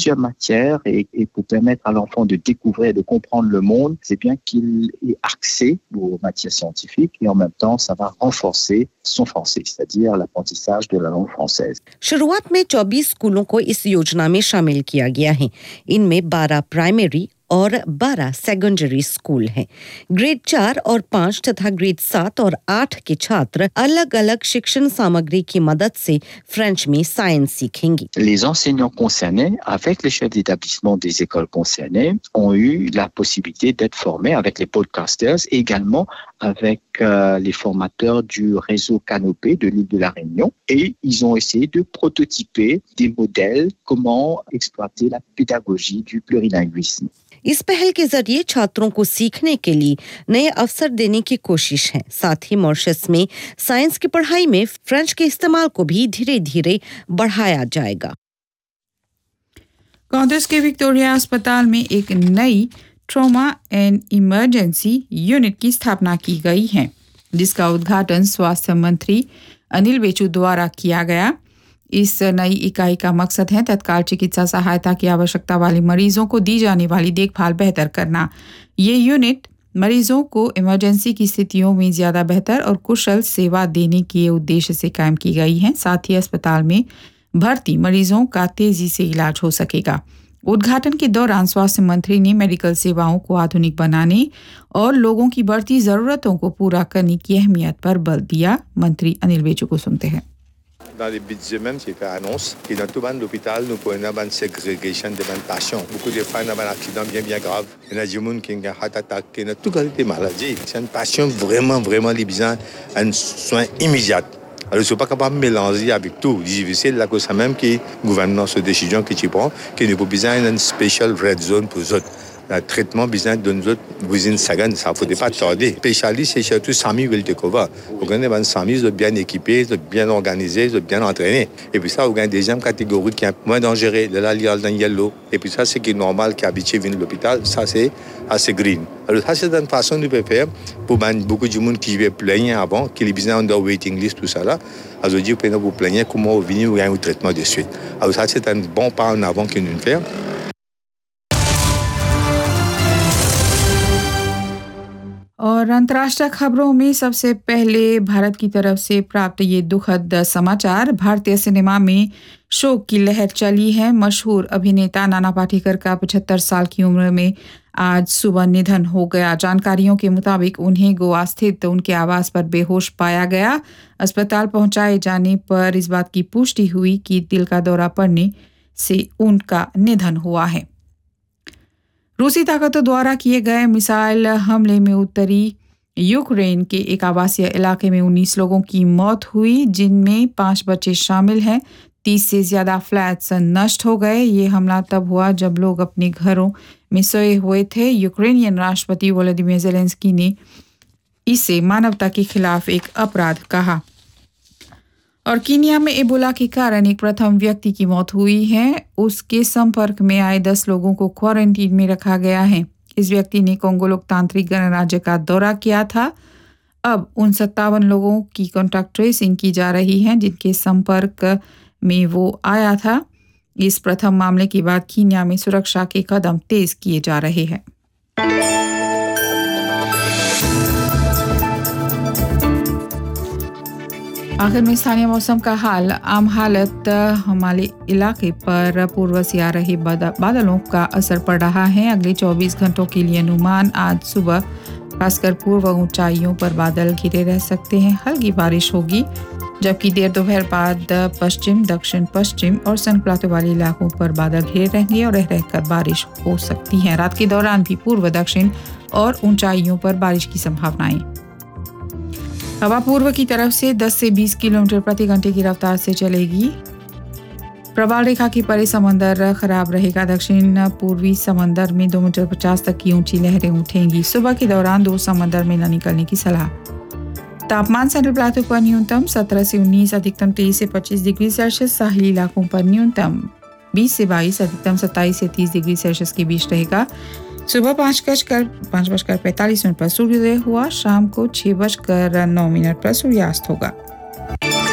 plusieurs matières et pour permettre à l'enfant de découvrir, de comprendre le monde, c'est bien qu'il est axé aux matières scientifiques et en même temps, ça va renforcer son français, c'est-à-dire l'apprentissage de la langue française. शुरुआत में 24 स्कूलों को इस योजना में शामिल किया गया है। इनमें 12 प्राइमरी और 12 सेकेंडरी स्कूल हैं। ग्रेड 4 और 5 तथा ग्रेड 7 और 8 के छात्र अलग-अलग शिक्षण सामग्री की मदद से फ्रेंच में साइंस सीखेंगे। Les enseignants concernés, avec les chefs d'établissement des écoles concernées, ont eu la possibilité d'être formés avec les podcasters et également avec les formateurs du réseau Canopé de l'île de la Réunion. Et ils ont essayé de prototyper des modèles comment exploiter la pédagogie du plurilinguisme. इस पहल के जरिए छात्रों को सीखने के लिए नए अवसर देने की कोशिश है। साथ ही मॉरिशस में साइंस की पढ़ाई में फ्रेंच के इस्तेमाल को भी धीरे-धीरे बढ़ाया जाएगा। कांग्रेस के विक्टोरिया अस्पताल में एक नई ट्रॉमा एंड इमरजेंसी यूनिट की स्थापना की गई है, जिसका उद्घाटन स्वास्थ्य मंत्री अनिल बेचू द्वारा किया गया। इस नई इकाई का मकसद है तत्काल चिकित्सा सहायता की आवश्यकता वाले मरीजों को दी जाने वाली देखभाल बेहतर करना। ये यूनिट मरीजों को इमरजेंसी की स्थितियों में ज़्यादा बेहतर और कुशल सेवा देने के उद्देश्य से कायम की गई है। साथ ही अस्पताल में भर्ती मरीजों का तेजी से इलाज हो सकेगा। उद्घाटन के दौरान स्वास्थ्य मंत्री ने मेडिकल सेवाओं को आधुनिक बनाने और लोगों की बढ़ती ज़रूरतों को पूरा करने की अहमियत पर बल दिया। मंत्री अनिल बेचू को सुनते हैं। Dans les petites semaines, j'ai fait annonce que dans tout l'hôpital, nous prenons une ségrégation de patients. Beaucoup de fois, nous avons un accident bien grave. Il y a des gens qui ont un heart attack, qui ont toute qualité de maladie. C'est un patient vraiment les besoin d'un soin immédiat. Alors, je ne suis pas capable de mélanger avec tout. C'est difficile, là, que ça même que le gouvernement, cette décision que tu prends, qu'il n'y a pas besoin d'une special red zone pour eux autres. Le traitement besoin d'une autre within second, ça ne faut pas tarder. Spécialiste, c'est surtout Sami Wiltekova. Vous avez des Sami bien équipés, bien organisés, bien entraînés. Et puis ça, vous avez une deuxième catégorie qui est moins dangereuse, de la liale dans yellow. Et puis ça, c'est qui est normal, qui est habitué à venir à l'hôpital, ça c'est assez green. Alors ça, c'est une façon de faire pour beaucoup de gens qui veulent plaigner avant, qui ont besoin de waiting list, tout ça là. Alors je dis, vous plaignez comment vous venez ou un traitement de suite. Alors ça, c'est un bon pas en avant que nous faisons. और अंतर्राष्ट्रीय खबरों में सबसे पहले भारत की तरफ से प्राप्त ये दुखद समाचार। भारतीय सिनेमा में शोक की लहर चली है। मशहूर अभिनेता नाना पाटेकर का 75 साल की उम्र में आज सुबह निधन हो गया। जानकारियों के मुताबिक उन्हें गोवा स्थित उनके आवास पर बेहोश पाया गया। अस्पताल पहुंचाए जाने पर इस बात की पुष्टि हुई कि दिल का दौरा पड़ने से उनका निधन हुआ है। रूसी ताकतों द्वारा किए गए मिसाइल हमले में उत्तरी यूक्रेन के एक आवासीय इलाके में 19 लोगों की मौत हुई, जिनमें 5 बच्चे शामिल हैं। 30 से ज़्यादा फ्लैट्स नष्ट हो गए। ये हमला तब हुआ जब लोग अपने घरों में सोए हुए थे। यूक्रेनियन राष्ट्रपति वोलोदिमीर ज़ेलेंस्की ने इसे मानवता के खिलाफ एक अपराध कहा। और कीनिया में एबोला के कारण एक प्रथम व्यक्ति की मौत हुई है। उसके संपर्क में आए 10 लोगों को क्वारंटीन में रखा गया है। इस व्यक्ति ने कोंगो लोकतांत्रिक गणराज्य का दौरा किया था। अब उन 57 लोगों की कॉन्टैक्ट ट्रेसिंग की जा रही है जिनके संपर्क में वो आया था। इस प्रथम मामले के बाद कीनिया में सुरक्षा के कदम तेज किए जा रहे हैं। आखिर में स्थानीय मौसम का हाल। आम हालत हमारे इलाके पर पूर्व से आ रहे बादलों का असर पड़ रहा है। अगले 24 घंटों के लिए अनुमान। आज सुबह खासकर पूर्व ऊंचाइयों पर बादल घिरे रह सकते हैं। हल्की बारिश होगी, जबकि देर दोपहर बाद पश्चिम, दक्षिण पश्चिम और सन प्लाटो वाले इलाकों पर बादल घिरे रहेंगे और रहकर बारिश हो सकती है। रात के दौरान भी पूर्व, दक्षिण और ऊंचाइयों पर बारिश की संभावनाएं। हवा पूर्व की तरफ से 10 से 20 किलोमीटर प्रति घंटे की रफ्तार से चलेगी। प्रवाल रेखा के परे समंदर खराब रहेगा। दक्षिण पूर्वी समंदर में 2 मीटर 50 तक की ऊंची लहरें उठेंगी। सुबह के दौरान दूर समंदर में न निकलने की सलाह। तापमान सेंट्रल प्लाटो पर न्यूनतम 17 से 19, अधिकतम 23 से 25 डिग्री सेल्सियस। साहिली इलाकों पर न्यूनतम 20 से 22, अधिकतम 27 से 30 डिग्री सेल्सियस के बीच रहेगा। सुबह 5:45 पर सूर्योदय हुआ। शाम को 6:09 पर सूर्यास्त होगा।